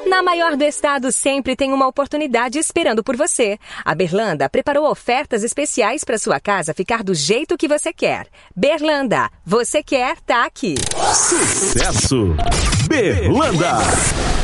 Na maior do estado sempre tem uma oportunidade esperando por você. A Berlanda preparou ofertas especiais para sua casa ficar do jeito que você quer. Berlanda, você quer, tá aqui. Sucesso! Berlanda!